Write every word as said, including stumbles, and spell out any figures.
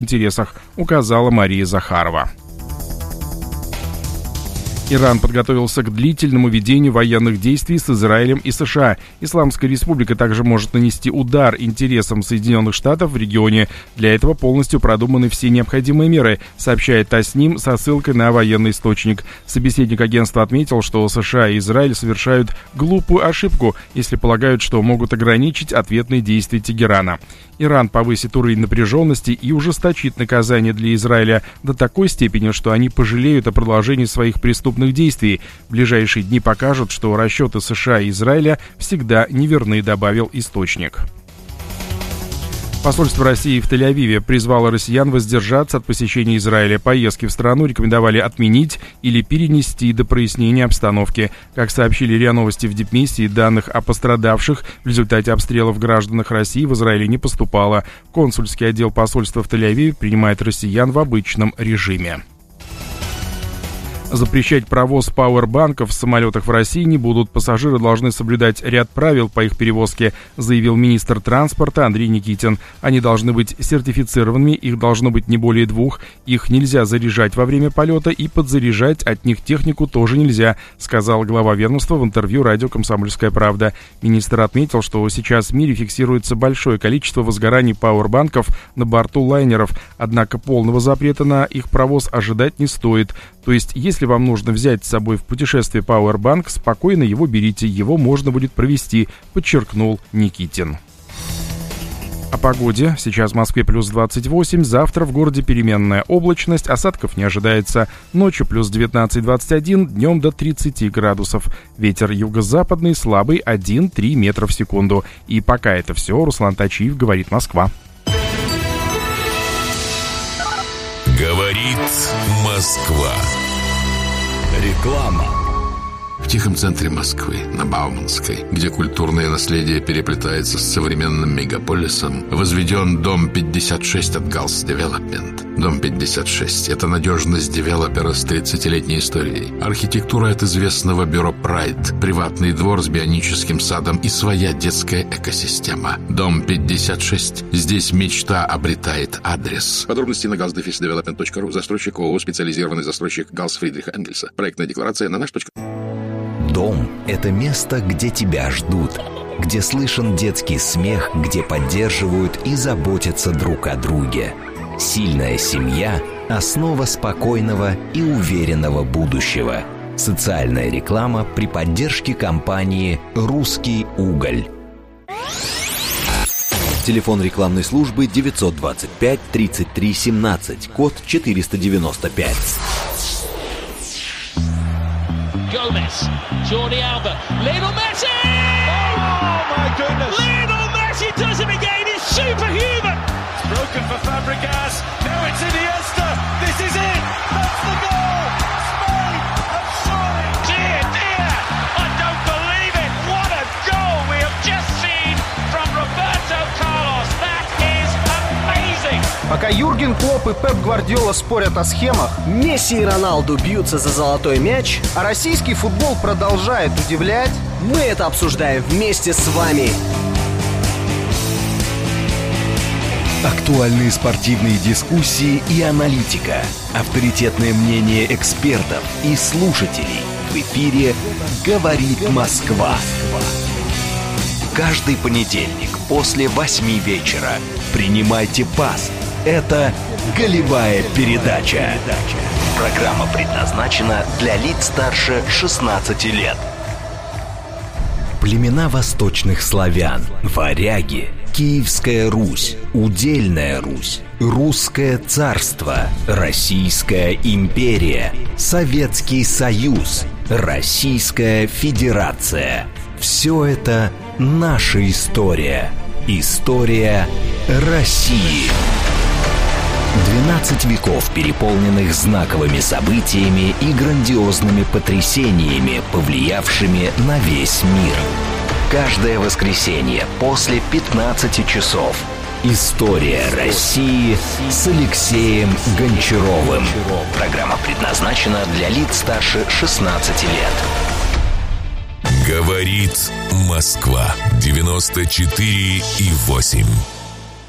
интересах, указала Мария Захарова. Иран подготовился к длительному ведению военных действий с Израилем и США. Исламская республика также может нанести удар интересам Соединенных Штатов в регионе. Для этого полностью продуманы все необходимые меры, сообщает Тасним со ссылкой на военный источник. Собеседник агентства отметил, что США и Израиль совершают глупую ошибку, если полагают, что могут ограничить ответные действия Тегерана. Иран повысит уровень напряженности и ужесточит наказание для Израиля до такой степени, что они пожалеют о продолжении своих преступных действий. В ближайшие дни покажут, что расчеты США и Израиля всегда неверны, добавил источник. Посольство России в Тель-Авиве призвало россиян воздержаться от посещения Израиля. Поездки в страну рекомендовали отменить или перенести до прояснения обстановки. Как сообщили РИА Новости в Дипмиссии, данных о пострадавших в результате обстрелов гражданах России в Израиле не поступало. Консульский отдел посольства в Тель-Авиве принимает россиян в обычном режиме. Запрещать провоз пауэрбанков в самолетах в России не будут. Пассажиры должны соблюдать ряд правил по их перевозке, заявил министр транспорта Андрей Никитин. Они должны быть сертифицированными, их должно быть не более двух, их нельзя заряжать во время полета и подзаряжать от них технику тоже нельзя, сказал глава ведомства в интервью радио «Комсомольская правда». Министр отметил, что сейчас в мире фиксируется большое количество возгораний пауэрбанков на борту лайнеров, однако полного запрета на их провоз ожидать не стоит. То есть, если вам нужно взять с собой в путешествие пауэрбанк, спокойно его берите, его можно будет провести, подчеркнул Никитин. О погоде. Сейчас в Москве плюс двадцать восемь, завтра в городе переменная облачность, осадков не ожидается. Ночью плюс девятнадцать двадцать один, днем до тридцати градусов. Ветер юго-западный слабый один-три метра в секунду. И пока это все, Руслан Тачиев, говорит Москва. Говорит Москва. Реклама. В тихом центре Москвы, на Бауманской, где культурное наследие переплетается с современным мегаполисом, возведен дом пятьдесят шесть от Галс Девелопмент. Дом пятьдесят шесть – это надежность девелопера с тридцатилетней историей. Архитектура от известного бюро Pride, приватный двор с бионическим садом и своя детская экосистема. Дом пятьдесят шесть. Здесь мечта обретает адрес. Подробности на галс дефис девелопмент точка ру. Застройщик ООО «Специализированный застройщик Галс Фридриха Энгельса». Проектная декларация на наш. Дом – это место, где тебя ждут, где слышен детский смех, где поддерживают и заботятся друг о друге. Сильная семья – основа спокойного и уверенного будущего. Социальная реклама при поддержке компании «Русский уголь». Телефон рекламной службы девятьсот двадцать пять тридцать три семнадцать, код четыреста девяносто пять. Gomez, Jordi Alba, Lionel Messi! Oh my goodness! Lionel Messi does it again, he's superhuman! It's broken for Fabregas, now it's Iniesta, this is it! That's the goal! Spain have scored! Dear, dear, I don't believe it! What a goal we have just seen from Roberto Carlos! That is amazing! Пока Юрген Клопп и Пеп Гвардиола спорят о схемах, Месси и Роналду бьются за золотой мяч, а российский футбол продолжает удивлять, мы это обсуждаем вместе с вами. Актуальные спортивные дискуссии и аналитика. Авторитетное мнение экспертов и слушателей. В эфире «Говорит Москва». Каждый понедельник после восьми вечера принимайте пас. Это «Голевая передача». Программа предназначена для лиц старше шестнадцати лет. Племена восточных славян, варяги, Киевская Русь, Удельная Русь, Русское царство, Российская империя, Советский Союз, Российская Федерация. Все это наша история. История России. двенадцать веков, переполненных знаковыми событиями и грандиозными потрясениями, повлиявшими на весь мир. Каждое воскресенье после пятнадцати часов. История России с Алексеем Гончаровым. Программа предназначена для лиц старше шестнадцати лет. Говорит Москва. девяносто четыре и восемь.